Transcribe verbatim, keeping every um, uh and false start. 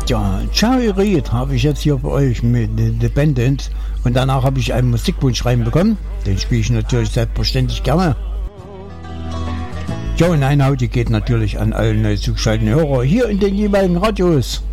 Ja, Cherry Reid habe ich jetzt hier bei euch mit Dependent und danach habe ich einen Musikwunsch reinbekommen. Den spiele ich natürlich selbstverständlich gerne. Ja, und eine Haut, die geht natürlich an alle neu zugeschalteten Hörer hier in den jeweiligen Radios.